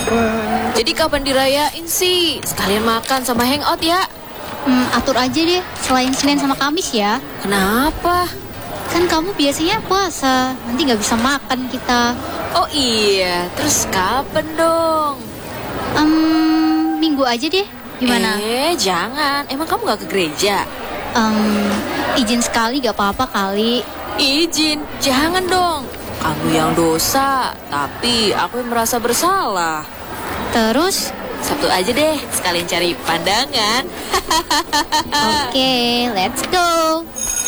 Jadi kapan dirayain sih? Sekalian makan sama hangout ya. Atur aja deh, selain Senin sama Kamis ya. Kenapa? Kan kamu biasanya puasa, nanti gak bisa makan kita. Oh iya, terus kapan dong? Minggu aja deh, gimana? Jangan, emang kamu gak ke gereja? Izin sekali gak apa-apa kali. Izin, jangan dong. Kamu yang dosa, tapi aku yang merasa bersalah. Terus? Sabtu aja deh, sekalian cari pandangan. Oke, let's go.